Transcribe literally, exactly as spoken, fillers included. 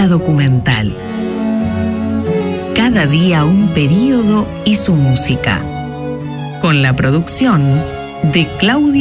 crónica documental. Cada día un período y su música. Con la producción de Claudio